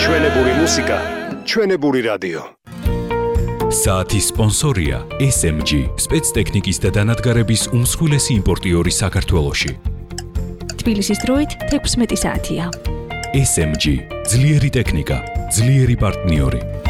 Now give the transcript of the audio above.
ჩვენებური მუსიკა, ჩვენებური რადიო. საათის სპონსორია SMG, სპეცტექნიკის და დანადგარების უმსხვილესი იმპორტიორი საქართველოში. თბილისის დროით 16 საათია. SMG, ძლიერი ტექნიკა, ძლიერი პარტნიორი.